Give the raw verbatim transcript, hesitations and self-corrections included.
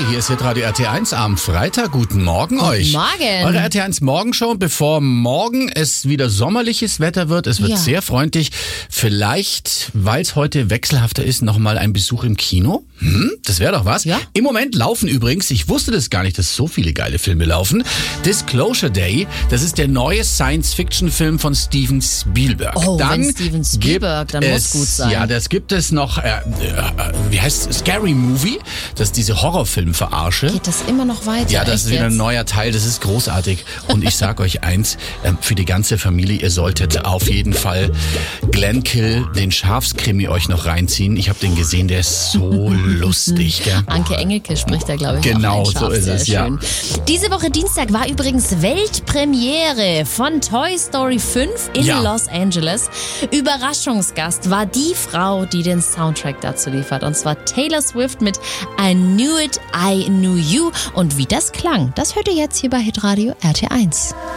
hier ist Hitradio R T eins am Freitag. Guten Morgen euch. Guten Morgen. Eure R T eins Morgenshow, bevor morgen es wieder sommerliches Wetter wird. Es wird Ja. sehr freundlich. Vielleicht, weil es heute wechselhafter ist, nochmal ein Besuch im Kino. Hm, das wäre doch was. Ja. Im Moment laufen übrigens, ich wusste das gar nicht, dass so viele geile Filme laufen. Disclosure Day, das ist der neue Science-Fiction-Film von Steven Spielberg. Oh, wenn Steven Spielberg, dann muss es, gut sein. Ja, das gibt es noch, äh, äh, wie heißt es? Scary Movie. Das ist diese Horrorfilm-Verarsche. Geht das immer noch weiter? Ja, das Echt ist wieder jetzt? ein neuer Teil, das ist großartig. Und ich sag euch eins, ähm, für die ganze Familie, ihr solltet auf jeden Fall Glenkill, den Schafskrimi, euch noch reinziehen. Ich habe den gesehen, der ist so lustig. Gell? Anke Engelke spricht da, glaube ich, Genau, auch ein Schaf. so ist Sehr es, ja. schön. Diese Woche Dienstag war übrigens Weltpremiere von Toy Story fünf in Ja. Los Angeles. Überraschungsgast war die Frau, die den Soundtrack dazu liefert. Und zwar Taylor Swift mit I Knew It, I Knew You. Und wie das klang, das hört ihr jetzt hier bei Hitradio R T eins.